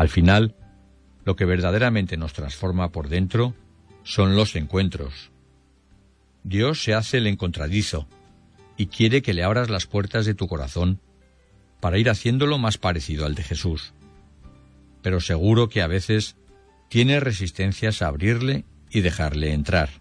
Al final, lo que verdaderamente nos transforma por dentro son los encuentros. Dios se hace el encontradizo y quiere que le abras las puertas de tu corazón para ir haciéndolo más parecido al de Jesús. Pero seguro que a veces tienes resistencias a abrirle y dejarle entrar.